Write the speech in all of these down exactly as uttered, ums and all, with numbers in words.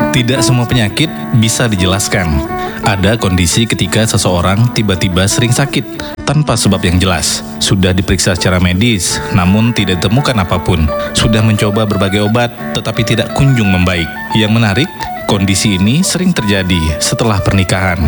Tidak semua penyakit bisa dijelaskan. Ada kondisi ketika seseorang tiba-tiba sering sakit tanpa sebab yang jelas. Sudah diperiksa secara medis, namun tidak ditemukan apapun. Sudah mencoba berbagai obat, tetapi tidak kunjung membaik. Yang menarik, kondisi ini sering terjadi setelah pernikahan.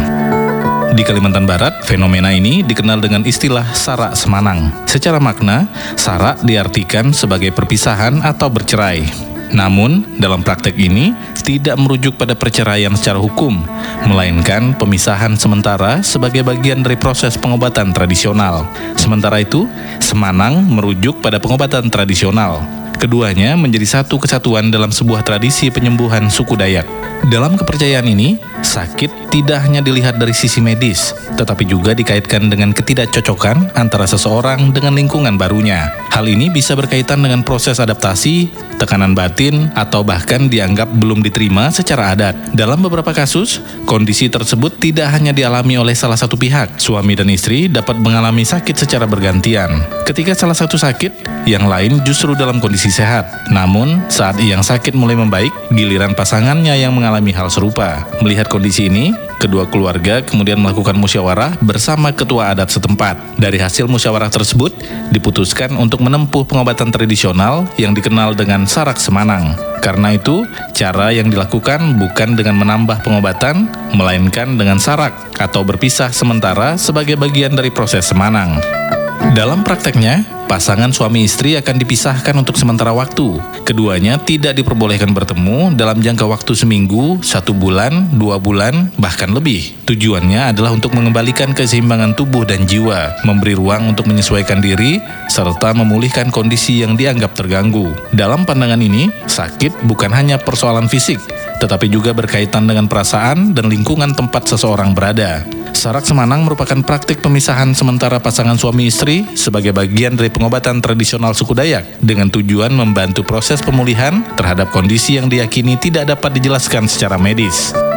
Di Kalimantan Barat, fenomena ini dikenal dengan istilah sarak semanang. Secara makna, sarak diartikan sebagai perpisahan atau bercerai. Namun, dalam praktek ini tidak merujuk pada perceraian secara hukum, melainkan pemisahan sementara sebagai bagian dari proses pengobatan tradisional. Sementara itu, semanang merujuk pada pengobatan tradisional. Keduanya menjadi satu kesatuan dalam sebuah tradisi penyembuhan suku Dayak. Dalam kepercayaan ini, sakit tidak hanya dilihat dari sisi medis, tetapi juga dikaitkan dengan ketidakcocokan antara seseorang dengan lingkungan barunya. Hal ini bisa berkaitan dengan proses adaptasi, tekanan batin, atau bahkan dianggap belum diterima secara adat. Dalam beberapa kasus, kondisi tersebut tidak hanya dialami oleh salah satu pihak. Suami dan istri dapat mengalami sakit secara bergantian. Ketika salah satu sakit, yang lain justru dalam kondisi sehat. Namun, saat yang sakit mulai membaik, giliran pasangannya yang mengalami hal serupa. Melihat kondisi ini, kedua keluarga kemudian melakukan musyawarah bersama ketua adat setempat. Dari hasil musyawarah tersebut, diputuskan untuk menempuh pengobatan tradisional yang dikenal dengan sarak semanang. Karena itu, cara yang dilakukan bukan dengan menambah pengobatan, melainkan dengan sarak atau berpisah sementara sebagai bagian dari proses semanang. Dalam prakteknya, pasangan suami istri akan dipisahkan untuk sementara waktu. Keduanya tidak diperbolehkan bertemu dalam jangka waktu seminggu, satu bulan, dua bulan, bahkan lebih. Tujuannya adalah untuk mengembalikan keseimbangan tubuh dan jiwa, memberi ruang untuk menyesuaikan diri, serta memulihkan kondisi yang dianggap terganggu. Dalam pandangan ini, sakit bukan hanya persoalan fisik, tetapi juga berkaitan dengan perasaan dan lingkungan tempat seseorang berada. Sarak semanang merupakan praktik pemisahan sementara pasangan suami istri sebagai bagian dari pengobatan tradisional suku Dayak dengan tujuan membantu proses pemulihan terhadap kondisi yang diyakini tidak dapat dijelaskan secara medis.